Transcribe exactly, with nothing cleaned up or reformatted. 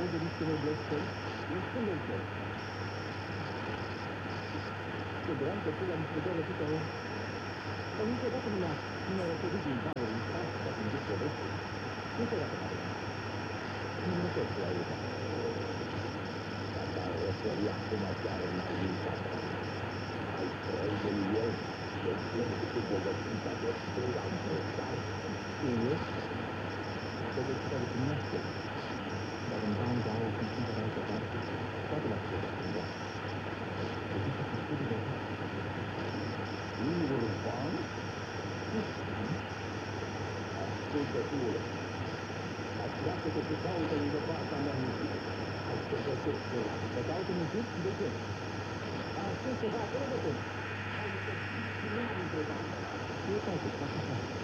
de niște blestări, este lege. Cu dream că pula mi se dă răpită o... Dar niciodată nu m-a nu m-a răpădit din baur în față, dar când zic poveste. Niciodată m-a răpădit. Nu mă tot la ei. Dar răpări acum chiar n-ai uitat. Ai trei de milioni. De plâng cu bogățita de trei am prestat. Știu? Bogățita de cunoaște. Dar în banca au funcțiunea de altă parte, toate la știu de acum. Există culturi de zi. Singurul ban? Ascultă-ule. Așteaptă-te să caută lângă partea mea muzică. Hai să găsesc ăla. Să caută muzic? De ce? Aștept ceva acolo de cum? Hai să nu am întrebat. Ce faceți? Faceți asta.